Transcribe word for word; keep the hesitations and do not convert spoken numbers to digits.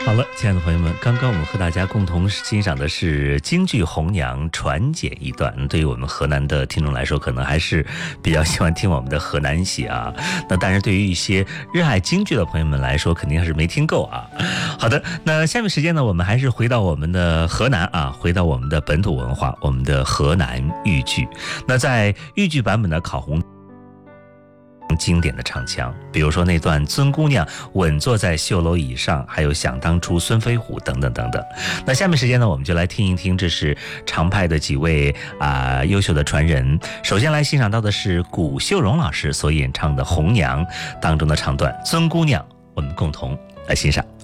好了，亲爱的朋友们，刚刚我们和大家共同欣赏的是京剧《红娘》传解一段。对于我们河南的听众来说，可能还是比较喜欢听我们的河南戏啊。那但是对于一些热爱京剧的朋友们来说，肯定还是没听够啊。好的，那下面时间呢，我们还是回到我们的河南啊，回到我们的本土文化，我们的河南豫剧。那在豫剧版本的烤红经典的唱腔，比如说那段尊姑娘稳坐在绣楼椅上，还有想当初孙飞虎等等等等。那下面时间呢，我们就来听一听，这是常派的几位啊、呃、优秀的传人。首先来欣赏到的是古秀荣老师所演唱的《红娘》当中的唱段《尊姑娘》，我们共同来欣赏。